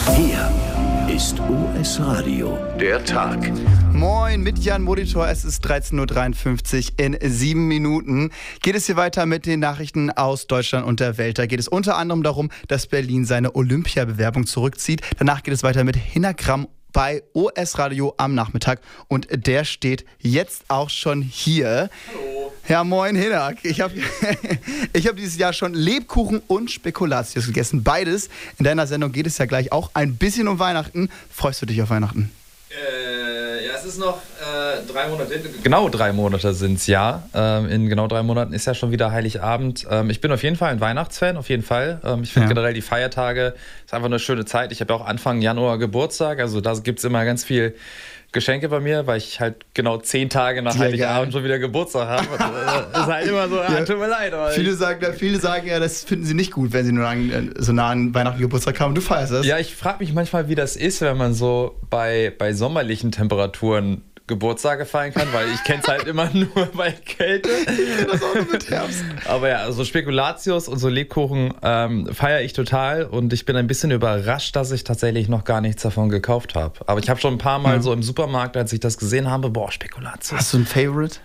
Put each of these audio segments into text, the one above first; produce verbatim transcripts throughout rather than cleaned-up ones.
Hier ist O S Radio, der Tag. Moin mit Jan Molitor, es ist dreizehn Uhr dreiundfünfzig. In sieben Minuten geht es hier weiter mit den Nachrichten aus Deutschland und der Welt. Da geht es unter anderem darum, dass Berlin seine Olympiabewerbung zurückzieht. Danach geht es weiter mit Hinagramm bei O S Radio am Nachmittag. Und der steht jetzt auch schon hier. Hallo. Ja, moin Hinak. Ich habe ich hab dieses Jahr schon Lebkuchen und Spekulatius gegessen. Beides. In deiner Sendung geht es ja gleich auch ein bisschen um Weihnachten. Freust du dich auf Weihnachten? Äh, ja, es ist noch äh, drei Monate. Genau drei Monate sind es, ja. Ähm, in genau drei Monaten ist ja schon wieder Heiligabend. Ähm, ich bin auf jeden Fall ein Weihnachtsfan, auf jeden Fall. Ähm, ich finde Ja. generell die Feiertage ist einfach eine schöne Zeit. Ich habe ja auch Anfang Januar Geburtstag, also da gibt es immer ganz viel Geschenke bei mir, weil ich halt genau zehn Tage nach Ja, Heiligabend geil. schon wieder Geburtstag habe. Das ist halt immer so, ja, Ja. tut mir leid. Aber Viele sagen, viele sagen ja, das finden sie nicht gut, wenn sie nur an, so nah an Weihnachten Geburtstag haben. Du feierst das? Ja, ich frage mich manchmal, wie das ist, wenn man so bei, bei sommerlichen Temperaturen Geburtstage feiern kann, weil ich kenne es halt immer nur bei Kälte. Das auch nur mit Herbst. Aber ja, so Spekulatius und so Lebkuchen ähm, feiere ich total und ich bin ein bisschen überrascht, dass ich tatsächlich noch gar nichts davon gekauft habe. Aber ich habe schon ein paar Mal Ja. so im Supermarkt, als ich das gesehen habe, boah, Spekulatius. Hast du ein Favorite?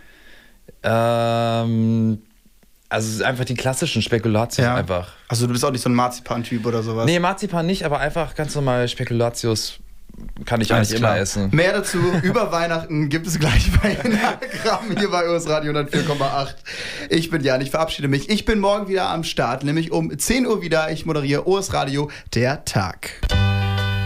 Ähm, also es ist einfach die klassischen Spekulatius einfach. Also du bist auch nicht so ein Marzipan-Typ oder sowas? Nee, Marzipan nicht, aber einfach ganz normal Spekulatius kann ich Alles eigentlich klar. immer essen. Mehr dazu über Weihnachten gibt es gleich bei Hinagramm hier bei O S Radio hundertvier Komma acht. Ich bin Jan, ich verabschiede mich. Ich bin morgen wieder am Start, nämlich um zehn Uhr wieder. Ich moderiere O S Radio, der Tag.